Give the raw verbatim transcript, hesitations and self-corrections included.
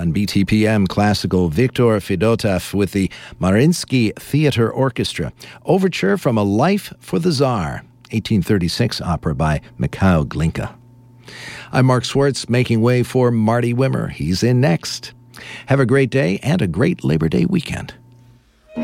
On B T P M, classical Viktor Fedotov with the Mariinsky Theater Orchestra. Overture from A Life for the Tsar, eighteen thirty-six opera by Mikhail Glinka. I'm Mark Swartz, making way for Marty Wimmer. He's in next. Have a great day and a great Labor Day weekend.